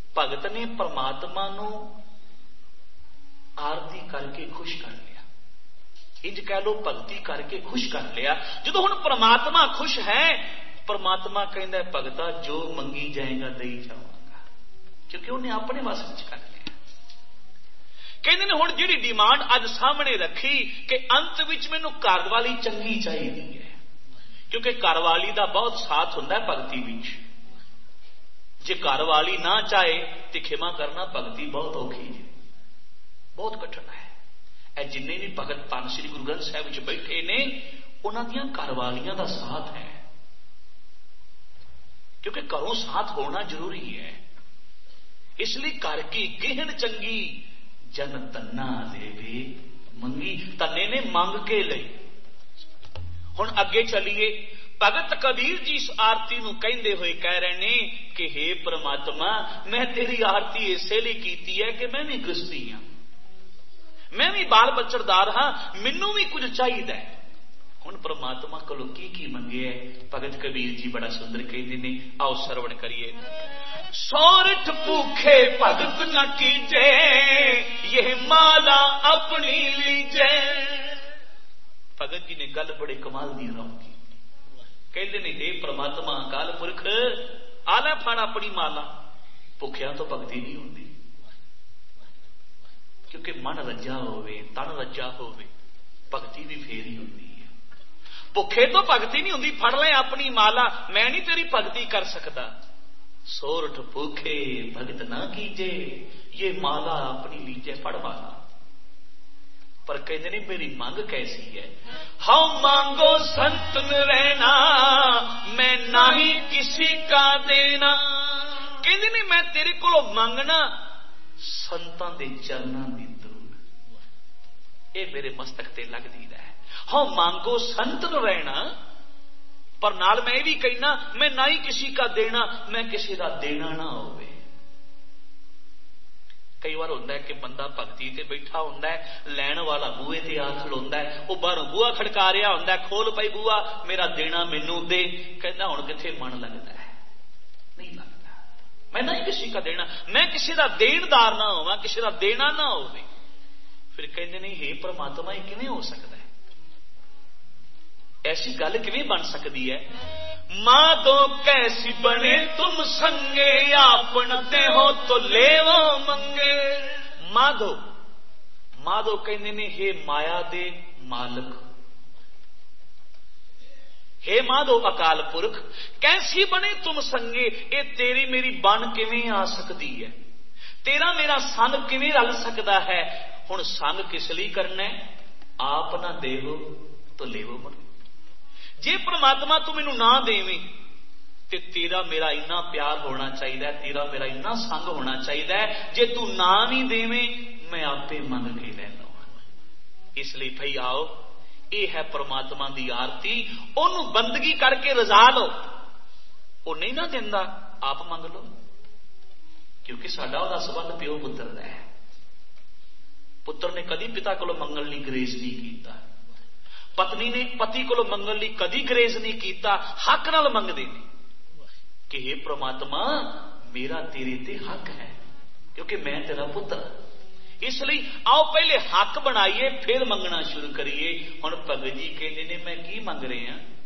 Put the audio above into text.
भगत ने परमात्मा नू आरती करके खुश कर लिया, इंज कह लो भगती करके खुश कर लिया। जो हुण परमात्मा खुश है, परमात्मा कहंदा भगता जो मंगी जाएगा दई जावांगा, क्योंकि उन्हें अपने वस विच कर लिया। कहंदे ने हुण जिहड़ी डिमांड अज सामने रखी कि अंत विच मैनूं घर वाली चंगी चाहिदी है, क्योंकि घर वाली दा बहुत साथ हुंदा है भगती विच। जे घर वाली ना चाहे तो खिमा करना भगती बहुत औखी है, बहुत कठिन है। जिन्ने भी भगत धन श्री गुरु ग्रंथ साहिब विच बैठे ने, उन्हां दियां घर वालियां दा साथ है, क्योंकि घरों साथ होना जरूरी है। इसलिए घर की गिहन चंगी जन तन्ना देवे मंगी, तन्ने ने मंग के लई। हुण अगे चलीए, भगत कबीर जी इस आरती नूं कहंदे होए कह रहे ने कि हे परमात्मा, मैं तेरी आरती इसे लिए कीती है कि मैं भी गृहस्थी हाँ, मैं भी बाल बच्चरदार हाँ, मैनू भी कुछ चाहिए। हुण परमात्मा कोलों की मंगे है? भगत कबीर जी बड़ा सुंदर कहते ने, आओ सरवण करिए। सोरठ भूखे भगत न कीजे, यह माला अपनी लीजे। भगत जी ने गल बड़े कमाल दी रखी, कहते ने हे परमात्मा अकाल पुरख, आला फड़ अपनी माला। भुखिया तो भगती नहीं होती, क्योंकि मन रज्जा होवे, तन रज्जा होवे, भगती भी फेर ही होती है। भुखे तो भगती नहीं होती, फड़ ले अपनी माला, मैं नहीं तेरी भगती कर सकता। सोरठ भूखे भगत ना कीजे, ये माला अपनी लीजे, फड़ माला। पर कहते नहीं मेरी मांग कैसी है? हम मांगो संतन रहना, मैं नहीं किसी का देना। कहते नहीं मैं तेरे को मंगना संतां दे चरनां दी धूल, ये मेरे मस्तक ते लगदी है। हम मांगो संतन रहना, पर नाल मैं भी कहना मैं ना ही किसी का देना, मैं किसी का देना ना होवे। कई बार होंदा है कि बंदा भगती ते बैठा होंदा है, लैण वाला बूहे ते आ खलोंदा है, वो बाहरों बूहा खड़का रहा होंदा है, खोल पई बूहा, मेरा देना मैनू दे। कहता हुण किथे मन लगता है? नहीं लगता। मैं नहीं किसी का देना, मैं किसी का देनदार ना होवां, किसी का देना ना होवे। फिर कहंदे नहीं हे परमात्मा ये किवें हो सकता है? ऐसी गल किवें बन सकती है? माधो कैसी बने तुम संगे, आपनते हो तो लेवो मंगे। माधो, माधो कहने ने हे माया दे मालक, हे माधो अकाल पुरख, कैसी बने तुम संगे, ये तेरी मेरी बन किवें आ सकती है? तेरा मेरा संग किवें रल सकता है? हुण संग किस लई करना है? आप ना देवो तो लेवो मंगे। जे परमात्मा तू मैनू ना देवें ते तेरा मेरा इन्ना प्यार होना चाहिए, तेरा मेरा इन्ना संग होना चाहिए। जे तू ना नहीं देवें मैं आपे मंग के ले लवां। इसलिए भाई आओ, ये है परमात्मा की आरती, ओनू बंदगी करके रजा लो। वो नहीं ना दिंदा, आप मंग लो, क्योंकि साडा उहदा संबंध प्यो पुत्र दा है। पुत्र ने कदी पिता कोलों मंगण लई ग्रेस नहीं कीता, पत्नी ने पति को मंगण लई कदी ग्रेज नहीं किया, हक नाल मंगदे ने कि हे परमात्मा मेरा तेरे ते हक है, क्योंकि मैं तेरा पुत्र। इसलिए आओ पहले हक बनाइए फिर मंगना शुरू करिए। हुण भगत जी कहते ने मैं की मंग रहे हैं?